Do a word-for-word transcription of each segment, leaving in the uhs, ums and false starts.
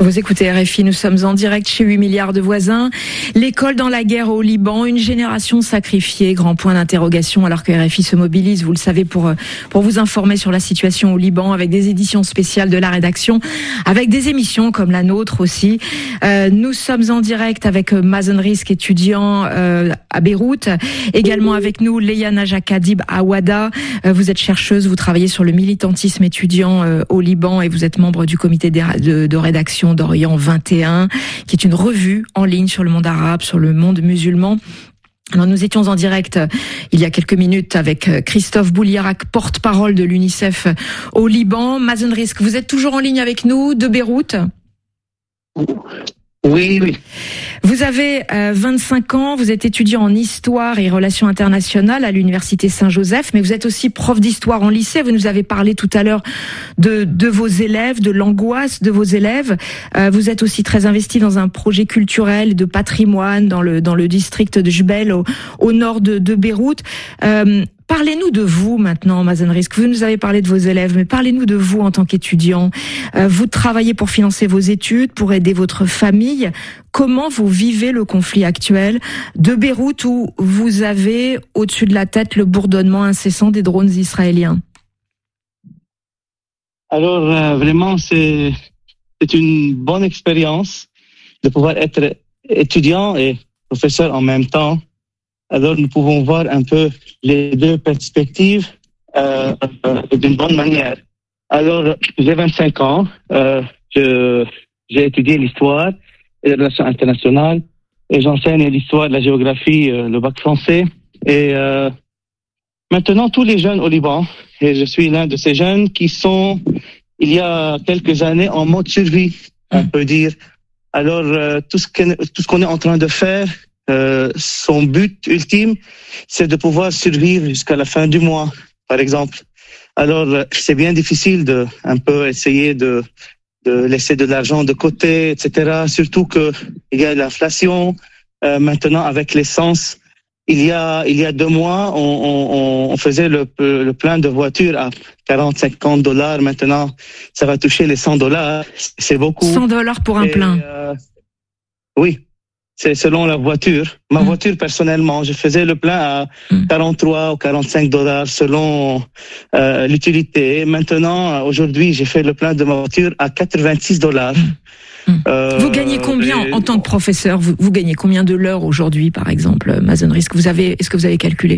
Vous écoutez R F I, nous sommes en direct chez huit milliards de voisins. L'école dans la guerre au Liban, une génération sacrifiée, grand point d'interrogation, alors que R F I se mobilise, vous le savez, pour, pour vous informer sur la situation au Liban, avec des éditions spéciales de la rédaction, avec des émissions comme la nôtre aussi. Euh, nous sommes en direct avec Mazen Rizk, étudiant euh, à Beyrouth. Également avec nous, Leia Najakadib Awada. Euh, vous êtes chercheuse, vous travaillez sur le militantisme étudiant euh, au Liban et vous êtes membre du comité de, de, de rédaction d'Orient vingt et un, qui est une revue en ligne sur le monde arabe, sur le monde musulman. Alors nous étions en direct euh, il y a quelques minutes avec euh, Christophe Bouliarak, porte-parole de l'UNICEF au Liban. Mazen Rizk, vous êtes toujours en ligne avec nous de Beyrouth ? Oui, oui. Vous avez euh, vingt-cinq ans, vous êtes étudiant en histoire et relations internationales à l'université Saint-Joseph, mais vous êtes aussi prof d'histoire en lycée. Vous nous avez parlé tout à l'heure de, de vos élèves, de l'angoisse de vos élèves. Euh, vous êtes aussi très investi dans un projet culturel de patrimoine dans le dans le district de Jbel, au, au nord de, de Beyrouth. Euh, Parlez-nous de vous maintenant, Mazen Rizk. Vous nous avez parlé de vos élèves, mais parlez-nous de vous en tant qu'étudiant. Euh, vous travaillez pour financer vos études, pour aider votre famille. Comment vous vivez le conflit actuel de Beyrouth, où vous avez au-dessus de la tête le bourdonnement incessant des drones israéliens? Alors, euh, vraiment, c'est, c'est une bonne expérience de pouvoir être étudiant et professeur en même temps. Alors, nous pouvons voir un peu les deux perspectives euh, euh, d'une bonne manière. Alors, j'ai vingt-cinq ans, euh, je, j'ai étudié l'histoire et les relations internationales et j'enseigne l'histoire, la géographie, euh, le bac français. Et euh, maintenant, tous les jeunes au Liban, et je suis l'un de ces jeunes qui sont, il y a quelques années, en mode survie, on peut dire. Alors, euh, tout ce que, tout ce qu'on est en train de faire, Euh, son but ultime, c'est de pouvoir survivre jusqu'à la fin du mois, par exemple. Alors, c'est bien difficile de un peu essayer de, de laisser de l'argent de côté, et cetera. Surtout que il y a l'inflation. Euh, maintenant, avec l'essence, il y a il y a deux mois, on, on, on faisait le, le plein de voitures à quarante, cinquante dollars. Maintenant, ça va toucher les cent dollars. C'est beaucoup. cent dollars pour un Et, plein. Euh, oui. C'est selon la voiture. Ma mmh. voiture, personnellement, je faisais le plein à quarante-trois ou quarante-cinq dollars selon euh, l'utilité. Maintenant, aujourd'hui, j'ai fait le plein de ma voiture à quatre-vingt-six dollars. Mmh. Euh, vous gagnez combien et... en tant que professeur? Vous, vous gagnez combien de l'heure aujourd'hui, par exemple, Mazen Rizk? Vous avez, est-ce que vous avez calculé?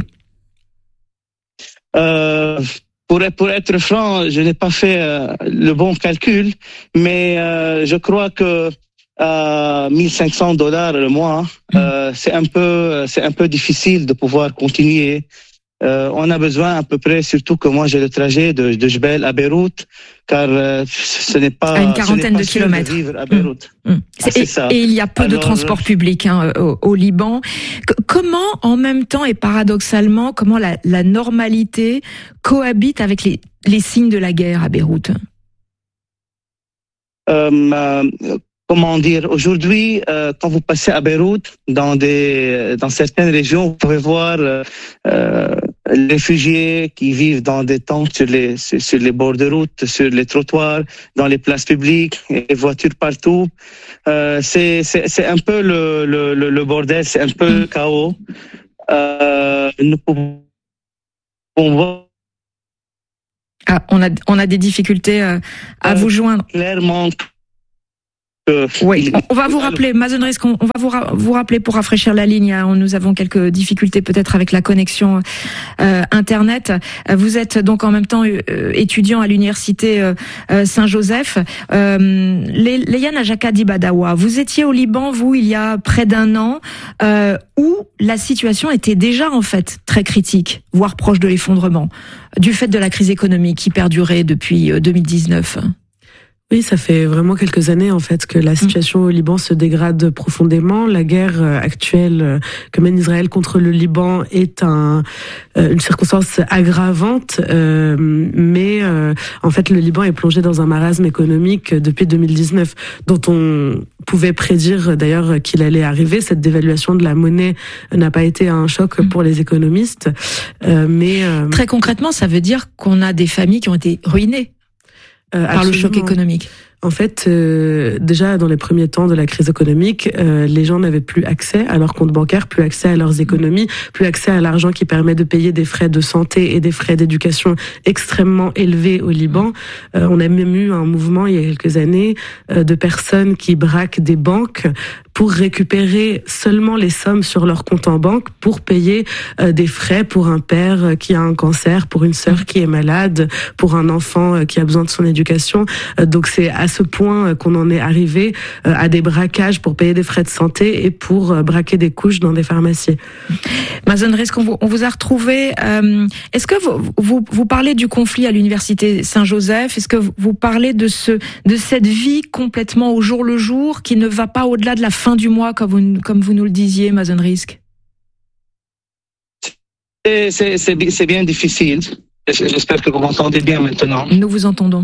Euh, pour, pour être franc, je n'ai pas fait euh, le bon calcul, mais euh, je crois que à mille cinq cents dollars le mois, euh, c'est un peu, c'est un peu difficile de pouvoir continuer. Euh, on a besoin à peu près, surtout que moi j'ai le trajet de, de Jbel à Beyrouth, car euh, ce n'est pas à une quarantaine pas de kilomètres. De vivre à Beyrouth. Mmh. Mmh. Ah, c'est et, ça. Et il y a peu Alors, de transport public hein, au, au Liban. Que, comment, en même temps et paradoxalement, comment la, la normalité cohabite avec les, les signes de la guerre à Beyrouth? Euh, euh, Comment dire, aujourd'hui, euh, quand vous passez à Beyrouth, dans des, dans certaines régions, vous pouvez voir euh, euh, les réfugiés qui vivent dans des tentes sur les, sur, sur les bords de route, sur les trottoirs, dans les places publiques, et les voitures partout. Euh, c'est, c'est, c'est un peu le, le, le, le bordel, c'est un peu le chaos. Euh, nous pouvons voir. Ah, on a, on a des difficultés euh, à euh, vous joindre. Clairement. Oui, on va vous rappeler, Mazen Rizk, on va vous, ra- vous rappeler pour rafraîchir la ligne. Nous avons quelques difficultés peut-être avec la connexion euh, Internet. Vous êtes donc en même temps euh, étudiant à l'université euh, Saint-Joseph. Euh, Leia Najakadib Awada, vous étiez au Liban, vous, il y a près d'un an, euh, où la situation était déjà en fait très critique, voire proche de l'effondrement, du fait de la crise économique qui perdurait depuis deux mille dix-neuf. Oui, ça fait vraiment quelques années en fait que la situation au Liban se dégrade profondément. La guerre actuelle que mène Israël contre le Liban est un, une circonstance aggravante, euh, mais euh, en fait le Liban est plongé dans un marasme économique depuis deux mille dix-neuf, dont on pouvait prédire d'ailleurs qu'il allait arriver. Cette dévaluation de la monnaie n'a pas été un choc pour les économistes, euh, mais euh, très concrètement, ça veut dire qu'on a des familles qui ont été ruinées. Euh, par le choc économique. En fait, euh, déjà dans les premiers temps de la crise économique, euh, les gens n'avaient plus accès à leur compte bancaire, plus accès à leurs économies, plus accès à l'argent qui permet de payer des frais de santé et des frais d'éducation extrêmement élevés au Liban. Euh, on a même eu un mouvement il y a quelques années euh, de personnes qui braquent des banques pour récupérer seulement les sommes sur leur compte en banque pour payer euh, des frais pour un père qui a un cancer, pour une sœur qui est malade, pour un enfant qui a besoin de son éducation. Euh, donc c'est à ce point qu'on en est arrivé euh, à des braquages pour payer des frais de santé et pour euh, braquer des couches dans des pharmacies. Mazen Rizk, on vous, on vous a retrouvé. Euh, est-ce que vous, vous, vous parlez du conflit à l'université Saint-Joseph? Est-ce que vous parlez de ce, de cette vie complètement au jour le jour qui ne va pas au-delà de la fin du mois, comme vous, comme vous nous le disiez, Mazen Rizk? C'est, c'est, c'est, c'est bien difficile. J'espère que vous m'entendez bien maintenant. Nous vous entendons.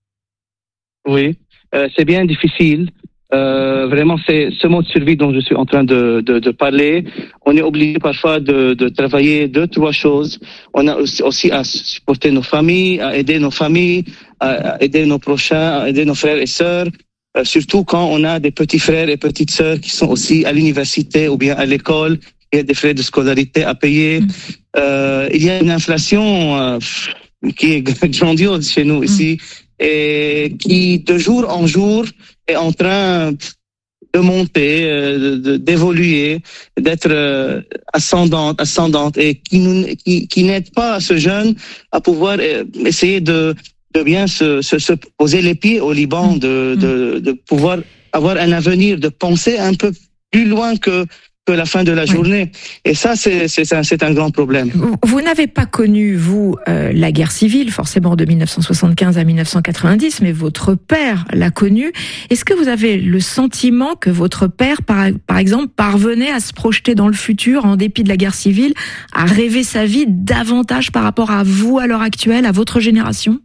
Oui, euh, c'est bien difficile. Euh, vraiment, c'est ce mode de survie dont je suis en train de, de, de parler. On est obligé parfois de, de travailler deux, trois choses. On a aussi, aussi à supporter nos familles, à aider nos familles, à aider nos prochains, à aider nos frères et sœurs. Euh, surtout quand on a des petits frères et petites sœurs qui sont aussi à l'université ou bien à l'école. Il y a des frais de scolarité à payer. Euh, il y a une inflation euh, qui est grandiose chez nous ici et qui, de jour en jour, est en train de monter, euh, de, d'évoluer, d'être euh, ascendante, ascendante et qui, nous, qui, qui n'aide pas ce jeune à pouvoir euh, essayer de, de bien se, se, se poser les pieds au Liban, de, de, de pouvoir avoir un avenir, de penser un peu plus loin que que la fin de la journée. Oui. Et ça, c'est, c'est, un, c'est un grand problème. Vous, vous n'avez pas connu, vous, euh, la guerre civile, forcément de dix-neuf cent soixante-quinze à dix-neuf cent quatre-vingt-dix, mais votre père l'a connue. Est-ce que vous avez le sentiment que votre père, par, par exemple, parvenait à se projeter dans le futur, en dépit de la guerre civile, à rêver sa vie davantage par rapport à vous, à l'heure actuelle, à votre génération?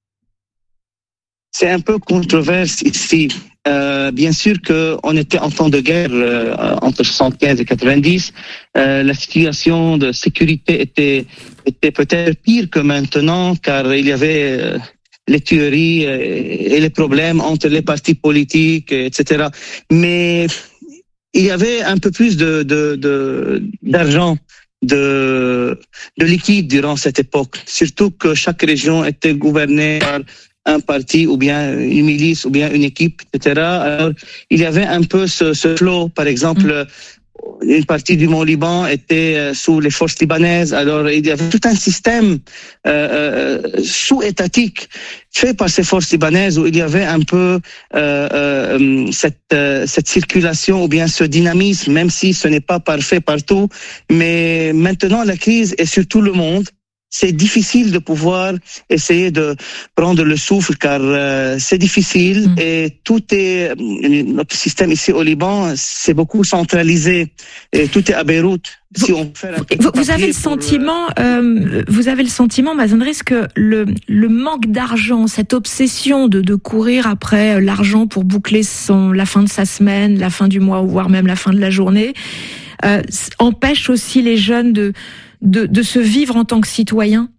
C'est un peu controverse ici. Euh, bien sûr qu'on était en temps de guerre euh, entre soixante-quinze et quatre-vingt-dix. Euh, la situation de sécurité était, était peut-être pire que maintenant, car il y avait euh, les tueries euh, et les problèmes entre les partis politiques, et cetera. Mais il y avait un peu plus de, de, de d'argent, de, de liquide durant cette époque. Surtout que chaque région était gouvernée par un parti ou bien une milice ou bien une équipe, et cetera. Alors, il y avait un peu ce, ce flot. Par exemple, mmh. une partie du Mont-Liban était sous les forces libanaises. Alors, il y avait tout un système euh, sous-étatique fait par ces forces libanaises où il y avait un peu euh, euh, cette, euh, cette circulation ou bien ce dynamisme, même si ce n'est pas parfait partout. Mais maintenant, la crise est sur tout le monde. C'est difficile de pouvoir essayer de prendre le souffle car euh, c'est difficile mmh. et tout est notre système ici au Liban, c'est beaucoup centralisé et tout est à Beyrouth. Vous, si on fait vous, vous avez le pour... sentiment, euh, vous avez le sentiment, Mazen Rizk, que le le manque d'argent, cette obsession de de courir après l'argent pour boucler son la fin de sa semaine, la fin du mois, voire même la fin de la journée, euh, empêche aussi les jeunes de De, de se vivre en tant que citoyen?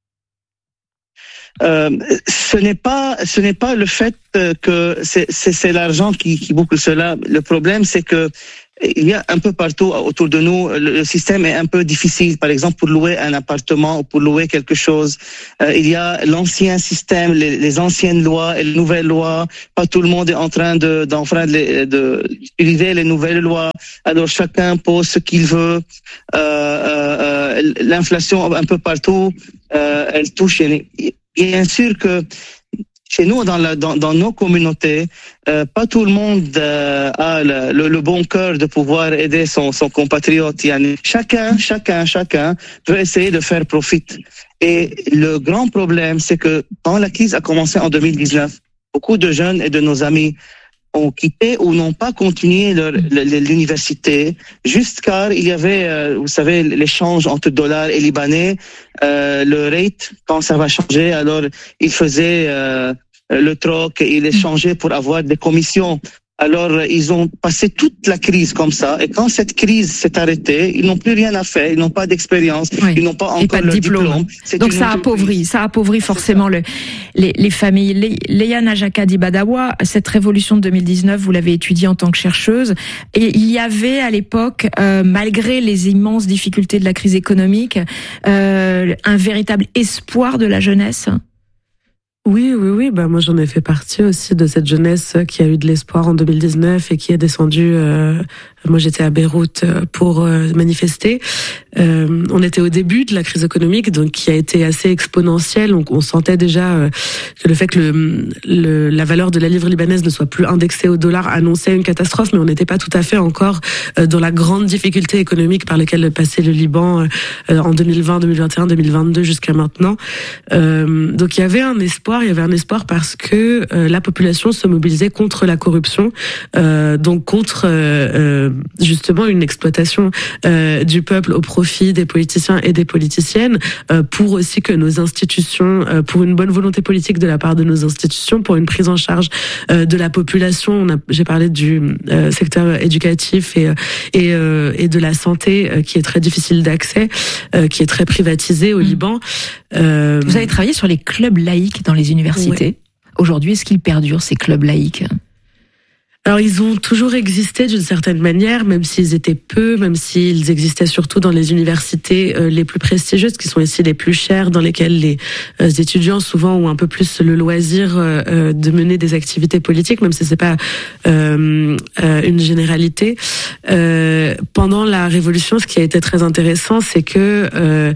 Euh, ce n'est pas, ce n'est pas le fait que c'est, c'est, c'est l'argent qui, qui boucle cela. Le problème, c'est que il y a un peu partout autour de nous, le, le système est un peu difficile. Par exemple, pour louer un appartement ou pour louer quelque chose, euh, il y a l'ancien système, les, les anciennes lois et les nouvelles lois. Pas tout le monde est en train de, d'enfreindre les, de, d'utiliser les nouvelles lois. Alors chacun pose ce qu'il veut. Euh, euh, l'inflation un peu partout, euh, elle touche. Bien sûr que chez nous, dans, la, dans, dans nos communautés, euh, pas tout le monde euh, a le, le, le bon cœur de pouvoir aider son, son compatriote. Chacun, chacun, chacun peut essayer de faire profit. Et le grand problème, c'est que quand la crise a commencé en deux mille dix-neuf, beaucoup de jeunes et de nos amis ont quitté ou n'ont pas continué leur, l'université, juste car il y avait, euh, vous savez, l'échange entre dollars et libanais, euh, le rate, quand ça va changer, alors ils faisaient euh, le troc, ils échangeaient pour avoir des commissions. Alors, ils ont passé toute la crise comme ça. Et quand cette crise s'est arrêtée, ils n'ont plus rien à faire. Ils n'ont pas d'expérience. Oui. Ils n'ont pas encore et pas de leur diplôme. diplôme. Donc ça appauvrit, ça appauvrit forcément le, les, les familles. Leia Najaka Dibadawa, cette révolution de deux mille dix-neuf, vous l'avez étudiée en tant que chercheuse. Et il y avait à l'époque, euh, malgré les immenses difficultés de la crise économique, euh, un véritable espoir de la jeunesse. Oui, oui, oui. Bah moi, j'en ai fait partie aussi de cette jeunesse qui a eu de l'espoir en deux mille dix-neuf et qui est descendue. Euh, moi, j'étais à Beyrouth pour euh, manifester. Euh, on était au début de la crise économique, donc qui a été assez exponentielle. On, on sentait déjà euh, que le fait que le, le, la valeur de la livre libanaise ne soit plus indexée au dollar annonçait une catastrophe, mais on n'était pas tout à fait encore euh, dans la grande difficulté économique par laquelle passait le Liban euh, en deux mille vingt, deux mille vingt et un, deux mille vingt-deux jusqu'à maintenant. Euh, donc il y avait un espoir. Il y avait un espoir parce que euh, la population se mobilisait contre la corruption, euh, donc contre euh, justement une exploitation euh, du peuple au profit des politiciens et des politiciennes, euh, pour aussi que nos institutions, euh, pour une bonne volonté politique de la part de nos institutions, pour une prise en charge euh, de la population. On a, j'ai parlé du euh, secteur éducatif et et, euh, et de la santé euh, qui est très difficile d'accès, euh, qui est très privatisé au mmh. Liban. Euh, Vous avez travaillé sur les clubs laïcs dans les universités. Ouais. Aujourd'hui, est-ce qu'ils perdurent, ces clubs laïcs ? Alors, ils ont toujours existé d'une certaine manière, même s'ils étaient peu, même s'ils existaient surtout dans les universités euh, les plus prestigieuses, qui sont ici les plus chères, dans lesquelles les euh, étudiants souvent ont un peu plus le loisir euh, de mener des activités politiques, même si c'est pas euh, euh, une généralité. Euh, pendant la Révolution, ce qui a été très intéressant, c'est que euh,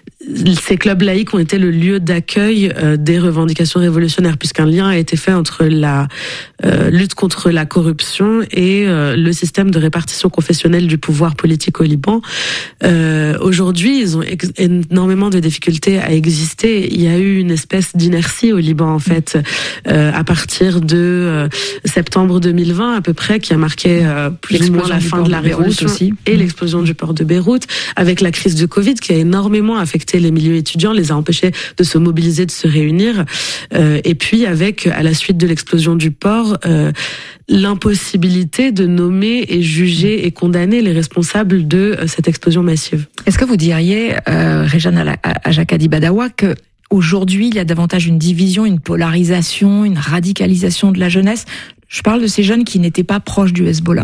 ces clubs laïcs ont été le lieu d'accueil euh, des revendications révolutionnaires, puisqu'un lien a été fait entre la euh, lutte contre la corruption et euh, le système de répartition confessionnelle du pouvoir politique au Liban. Euh, aujourd'hui, ils ont ex- énormément de difficultés à exister. Il y a eu une espèce d'inertie au Liban, en fait, euh, à partir de euh, septembre deux mille vingt à peu près, qui a marqué euh, plus ou moins la fin de la révolution aussi. Et mmh. l'explosion du port de Beyrouth, avec la crise du Covid qui a énormément affecté les milieux étudiants, les a empêchés de se mobiliser, de se réunir. Euh, et puis avec, à la suite de l'explosion du port, euh, l'impossibilité de nommer et juger et condamner les responsables de euh, cette explosion massive. Est-ce que vous diriez, euh, Rejane Ajaka Dibadawa, que aujourd'hui il y a davantage une division, une polarisation, une radicalisation de la jeunesse ? Je parle de ces jeunes qui n'étaient pas proches du Hezbollah.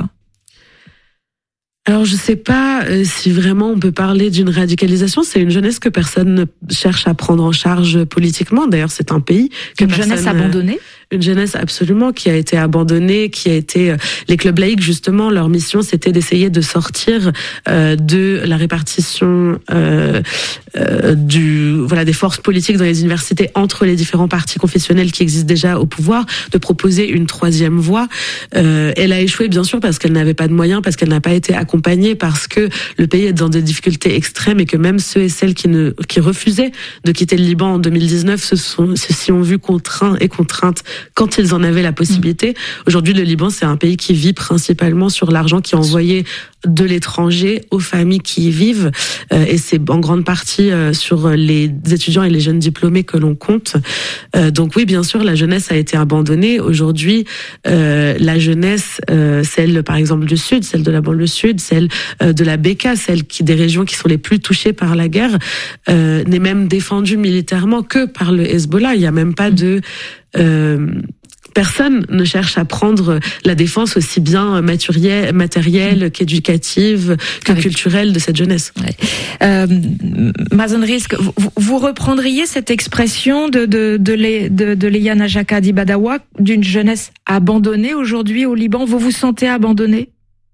Alors je sais pas euh, si vraiment on peut parler d'une radicalisation. C'est une jeunesse que personne ne cherche à prendre en charge politiquement. D'ailleurs, c'est un pays que une jeunesse abandonnée. Une jeunesse absolument qui a été abandonnée, qui a été les clubs laïcs justement. Leur mission c'était d'essayer de sortir euh, de la répartition euh, euh, du voilà des forces politiques dans les universités entre les différents partis confessionnels qui existent déjà au pouvoir, de proposer une troisième voie. Euh, elle a échoué bien sûr parce qu'elle n'avait pas de moyens, parce qu'elle n'a pas été accompagnée, parce que le pays est dans des difficultés extrêmes et que même ceux et celles qui ne qui refusaient de quitter le Liban en deux mille dix-neuf se sont se s'y ont vus contraints et contraintes quand ils en avaient la possibilité. Aujourd'hui, le Liban, c'est un pays qui vit principalement sur l'argent qui est envoyé de l'étranger aux familles qui y vivent, euh, et c'est en grande partie euh, sur les étudiants et les jeunes diplômés que l'on compte. Euh, donc oui, bien sûr, la jeunesse a été abandonnée. Aujourd'hui, euh, la jeunesse, euh, celle par exemple du Sud, celle de la banlieue Sud, celle euh, de la Bekaa, celle qui des régions qui sont les plus touchées par la guerre, euh, n'est même défendue militairement que par le Hezbollah. Il n'y a même pas de euh, personne ne cherche à prendre la défense aussi bien matérielle, matérielle qu'éducative, que Avec... culturelle de cette jeunesse. Ouais. Euh, Mazen Rizk, vous, vous reprendriez cette expression de, de, de, de, de, de Leia Najaka Dibadawa d'une jeunesse abandonnée aujourd'hui au Liban? Vous vous sentez abandonné?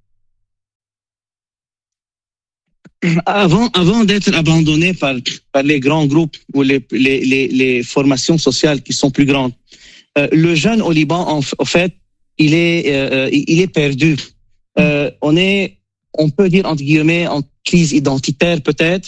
Avant, avant d'être abandonné par, par les grands groupes ou les, les, les, les formations sociales qui sont plus grandes, Euh, le jeune au Liban, en, en fait, il est, euh, il est perdu. Euh, on est, on peut dire entre guillemets, en crise identitaire peut-être.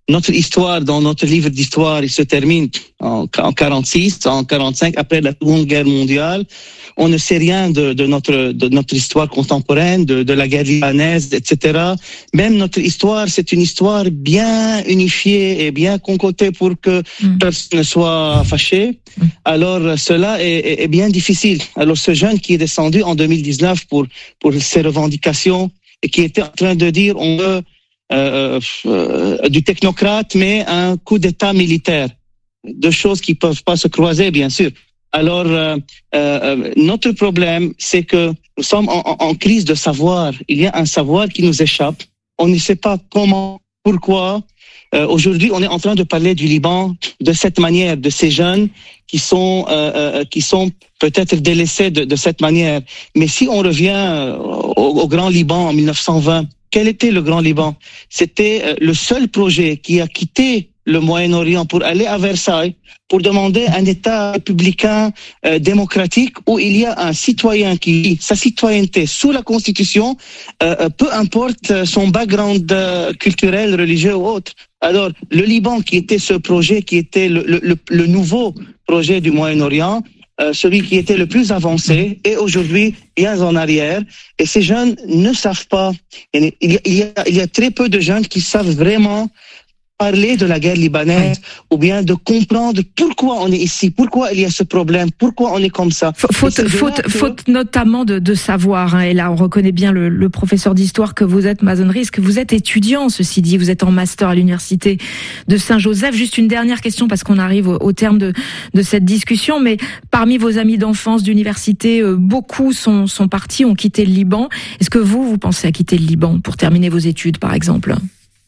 notre histoire, dans notre livre d'histoire, il se termine en, en quarante-six, en quarante-cinq, après la Seconde Guerre mondiale. On ne sait rien de, de notre de notre histoire contemporaine, de, de la guerre libanaise, et cetera. Même notre histoire, c'est une histoire bien unifiée et bien concoctée pour que mmh. personne ne soit fâché. Mmh. Alors cela est, est, est bien difficile. Alors ce jeune qui est descendu en deux mille dix-neuf pour pour ses revendications et qui était en train de dire on veut euh, euh, du technocrate mais un coup d'État militaire, deux choses qui peuvent pas se croiser bien sûr. Alors, euh, euh, notre problème, c'est que nous sommes en, en, en crise de savoir. Il y a un savoir qui nous échappe. On ne sait pas comment, pourquoi. Euh, aujourd'hui, on est en train de parler du Liban de cette manière, de ces jeunes qui sont euh, euh, qui sont peut-être délaissés de, de cette manière. Mais si on revient au, au Grand Liban en mille neuf cent vingt, quel était le Grand Liban? C'était euh, le seul projet qui a quitté le Moyen-Orient pour aller à Versailles, pour demander un État républicain euh, démocratique où il y a un citoyen qui vit sa citoyenneté sous la Constitution, euh, peu importe son background euh, culturel, religieux ou autre. Alors, le Liban, qui était ce projet, qui était le, le, le nouveau projet du Moyen-Orient, euh, celui qui était le plus avancé, est aujourd'hui bien en arrière. Et ces jeunes ne savent pas. Il y a, il y a, il y a très peu de jeunes qui savent vraiment parler de la guerre libanaise, ou bien de comprendre pourquoi on est ici, pourquoi il y a ce problème, pourquoi on est comme ça. Faute, faute, que... faute notamment de, de savoir, hein, et là on reconnaît bien le, le professeur d'histoire que vous êtes, Mazen Rizk, vous êtes étudiant, ceci dit, vous êtes en master à l'université de Saint-Joseph. Juste une dernière question, parce qu'on arrive au, au terme de, de cette discussion, mais parmi vos amis d'enfance, d'université, euh, beaucoup sont, sont partis, ont quitté le Liban. Est-ce que vous, vous pensez à quitter le Liban pour terminer vos études, par exemple ?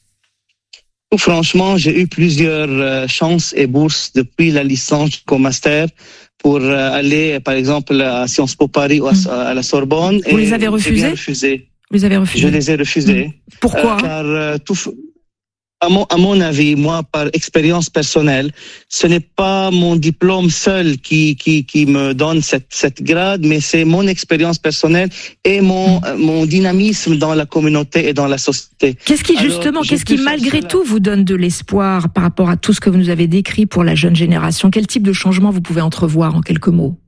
Franchement, j'ai eu plusieurs euh, chances et bourses depuis la licence jusqu'au master pour euh, aller, par exemple, à Sciences Po Paris ou à, mmh. à la Sorbonne. Vous et les avez refusés? refusé. Vous les avez refusés? Je les ai refusés. Mmh. Pourquoi? euh, Car euh, tout... À mon, à mon avis, moi, par expérience personnelle, ce n'est pas mon diplôme seul qui, qui, qui me donne cette, cette grade, mais c'est mon expérience personnelle et mon, mmh. mon dynamisme dans la communauté et dans la société. Qu'est-ce qui, justement, Alors, qu'est-ce qui, malgré tout, vous donne de l'espoir par rapport à tout ce que vous nous avez décrit pour la jeune génération? Quel type de changement vous pouvez entrevoir en quelques mots?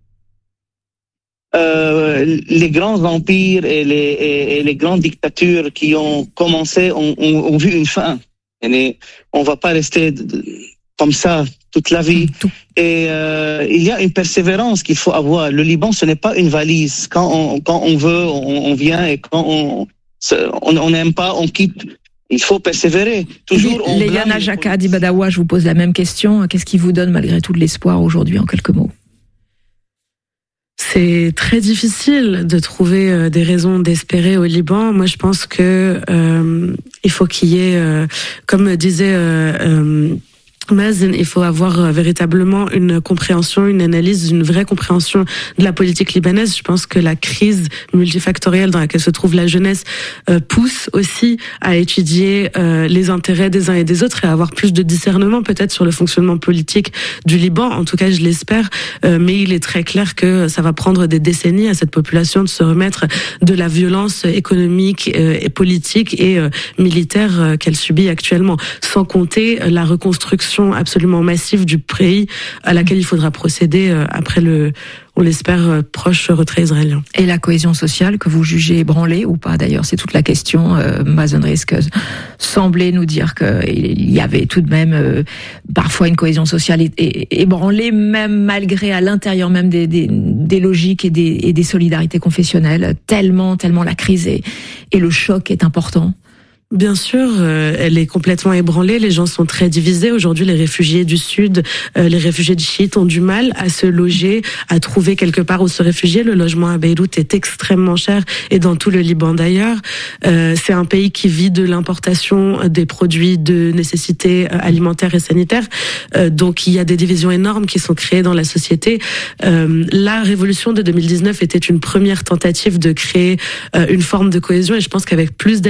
Euh, les grands empires et les, et, et les grandes dictatures qui ont commencé ont, ont, ont vu une fin. Et on va pas rester comme ça toute la vie. Et euh, il y a une persévérance qu'il faut avoir. Le Liban, ce n'est pas une valise. Quand on, quand on veut, on, on vient, et quand on on n'aime pas, on quitte. Il faut persévérer. Toujours. Léana Jaka Dibadawa, je vous pose la même question. Qu'est-ce qui vous donne malgré tout de l'espoir aujourd'hui, en quelques mots? C'est très difficile de trouver des raisons d'espérer au Liban. Moi, je pense que euh, il faut qu'il y ait, euh, comme disait euh, euh, Mazen, il faut avoir véritablement une compréhension, une analyse, une vraie compréhension de la politique libanaise. Je pense que la crise multifactorielle dans laquelle se trouve la jeunesse euh, pousse aussi à étudier euh, les intérêts des uns et des autres et à avoir plus de discernement peut-être sur le fonctionnement politique du Liban. En tout cas, je l'espère. Euh, mais il est très clair que ça va prendre des décennies à cette population de se remettre de la violence économique euh, et politique et euh, militaire euh, qu'elle subit actuellement. Sans compter euh, la reconstruction absolument massive du pays à laquelle il faudra procéder après le, on l'espère, proche retrait israélien. Et la cohésion sociale que vous jugez ébranlée ou pas d'ailleurs, c'est toute la question. Euh, Mazen Rizk semblait nous dire qu'il y avait tout de même euh, parfois une cohésion sociale é- é- ébranlée, même malgré à l'intérieur même des, des, des logiques et des, et des solidarités confessionnelles, tellement, tellement la crise est, et le choc est important. Bien sûr, euh, elle est complètement ébranlée. Les gens sont très divisés. Aujourd'hui, les réfugiés du Sud, euh, les réfugiés de chiites ont du mal à se loger, à trouver quelque part où se réfugier. Le logement à Beyrouth est extrêmement cher et dans tout le Liban d'ailleurs. Euh, c'est un pays qui vit de l'importation des produits de nécessité alimentaire et sanitaire. Euh, donc, il y a des divisions énormes qui sont créées dans la société. Euh, la révolution de deux mille dix-neuf était une première tentative de créer euh, une forme de cohésion et je pense qu'avec plus